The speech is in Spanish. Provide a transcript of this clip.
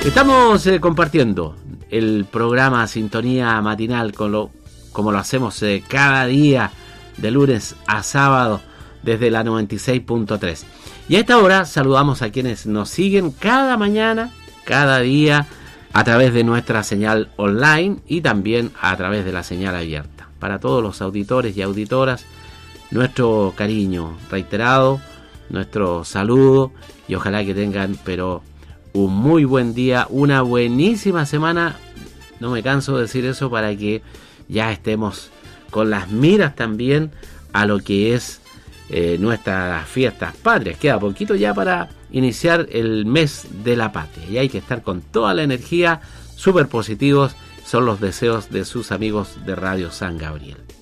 Estamos compartiendo el programa Sintonía Matinal como lo hacemos cada día de lunes a sábado desde la 96.3. Y a esta hora saludamos a quienes nos siguen cada mañana, cada día, a través de nuestra señal online y también a través de la señal abierta. Para todos los auditores y auditoras, nuestro cariño reiterado, nuestro saludo y ojalá que tengan un muy buen día, una buenísima semana. No me canso de decir eso para que ya estemos con las miras también a lo que es nuestras fiestas patrias. Queda poquito ya para iniciar el mes de la patria y hay que estar con toda la energía, súper positivos son los deseos de sus amigos de Radio San Gabriel.